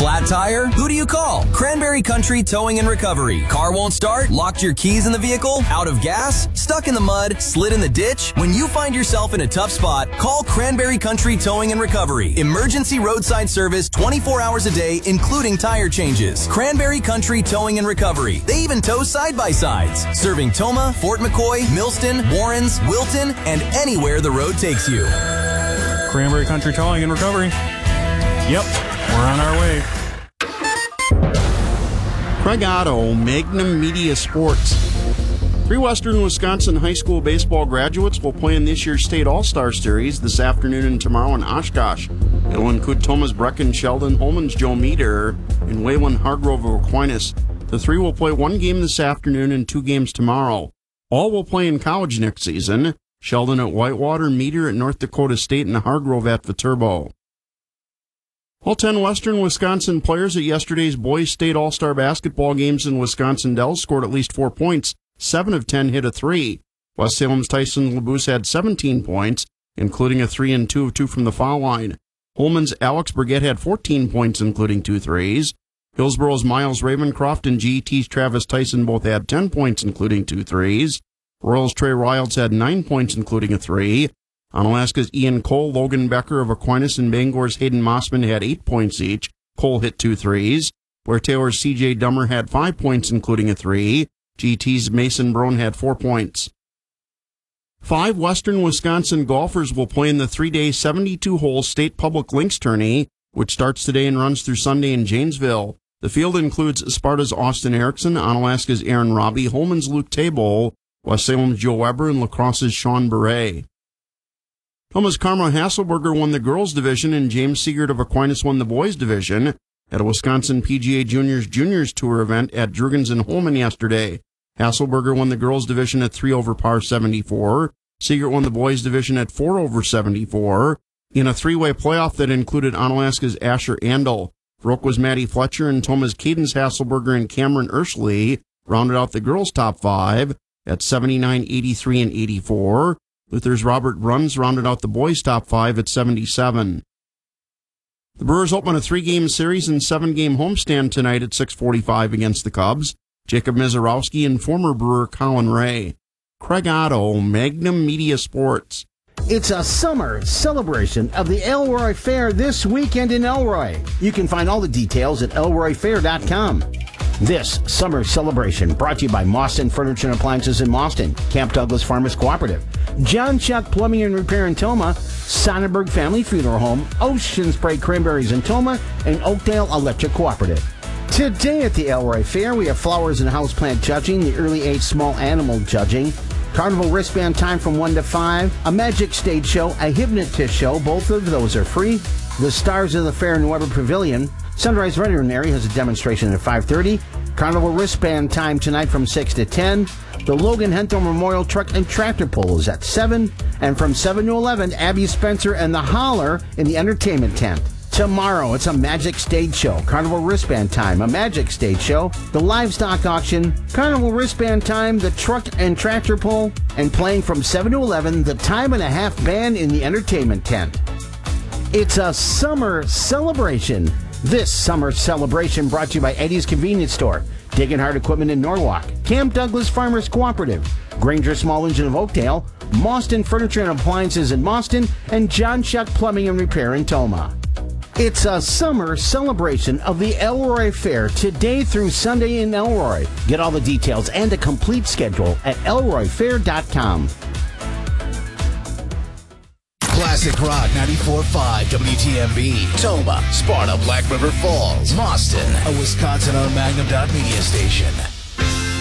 Flat tire? Who do you call? Cranberry Country Towing and Recovery. Car won't start? Locked your keys in the vehicle? Out of gas? Stuck in the mud? Slid in the ditch? When you find yourself in a tough spot, call Cranberry Country Towing and Recovery. Emergency roadside service 24 hours a day, including tire changes. Cranberry Country Towing and Recovery. They even tow side-by-sides. Serving Toma, Fort McCoy, Millston, Warrens, Wilton, and anywhere the road takes you. Cranberry Country Towing and Recovery. Yep, we're on our way. Craig Otto, Magnum Media Sports. 3 Western Wisconsin high school baseball graduates will play in this year's State All-Star Series this afternoon and tomorrow in Oshkosh. It'll include Thomas Brecken, Sheldon, Holman's Joe Meter, and Waylon Hargrove of Aquinas. The 3 will play 1 game this afternoon and 2 games tomorrow. All will play in college next season. Sheldon at Whitewater, Meter at North Dakota State, and Hargrove at Viterbo. All 10 Western Wisconsin players at yesterday's Boys State All-Star basketball games in Wisconsin Dells scored at least 4 points. 7 of 10 hit a 3. West Salem's Tyson LeBouse had 17 points, including a 3 and 2 of 2 from the foul line. Holman's Alex Burgett had 14 points, including 2 threes. Hillsboro's Miles Ravencroft and GET's Travis Tyson both had 10 points, including 2 threes. Royals' Trey Riles had 9 points, including a 3. Onalaska's Ian Cole, Logan Becker of Aquinas, and Bangor's Hayden Mossman had 8 points each. Cole hit 2 threes. Where Taylor's CJ Dummer had 5 points, including a 3. GT's Mason Brown had 4 points. 5 Western Wisconsin golfers will play in the 3-day 72-hole State Public Links Tourney, which starts today and runs through Sunday in Janesville. The field includes Sparta's Austin Erickson, Onalaska's Aaron Robbie, Holman's Luke Table, West Salem's Joe Weber, and La Crosse's Sean Beret. Thomas Karma Hasselberger won the girls' division, and James Siegert of Aquinas won the boys' division at a Wisconsin PGA Juniors Tour event at Juergens and Holman yesterday. Hasselberger won the girls' division at 3 over par 74. Siegert won the boys' division at 4 over 74 in a 3-way playoff that included Onalaska's Asher Andel. Rook was Maddie Fletcher, and Thomas Cadence Hasselberger and Cameron Ursley rounded out the girls' top 5 at 79, 83, and 84. Luther's Robert Bruns rounded out the boys' top 5 at 77. The Brewers open a 3-game series and 7-game homestand tonight at 6:45 against the Cubs. Jacob Mizorowski and former Brewer Colin Ray. Craig Otto, Magnum Media Sports. It's a summer celebration of the Elroy Fair this weekend in Elroy. You can find all the details at elroyfair.com. This summer celebration brought to you by Mauston Furniture and Appliances in Mauston, Camp Douglas Farmers Cooperative, John Chuck Plumbing and Repair in Toma, Sonnenberg Family Funeral Home, Ocean Spray Cranberries in Toma, and Oakdale Electric Cooperative. Today at the Elroy Fair, we have flowers and houseplant judging, the early age small animal judging, carnival wristband time from 1 to 5, a magic stage show, a hypnotist show, both of those are free, the stars of the fair in Weber Pavilion. Sunrise Veterinary has a demonstration at 5:30, carnival wristband time tonight from 6 to 10, the Logan Hento Memorial Truck and Tractor Pull is at 7, and from 7 to 11, Abby Spencer and the Holler in the entertainment tent. Tomorrow, it's a magic stage show, carnival wristband time, a magic stage show, the livestock auction, carnival wristband time, the truck and tractor pull, and playing from 7 to 11, the time and a half band in the entertainment tent. It's a summer celebration. This summer celebration brought to you by Eddie's Convenience Store, Diggin' Hard Equipment in Norwalk, Camp Douglas Farmers Cooperative, Granger Small Engine of Oakdale, Mauston Furniture and Appliances in Mauston, and John Chuck Plumbing and Repair in Toma. It's a summer celebration of the Elroy Fair today through Sunday in Elroy. Get all the details and a complete schedule at elroyfair.com. Classic Rock 94.5 WTMB, Toma, Sparta, Black River Falls, Mauston, a Wisconsin-owned Magnum.media station.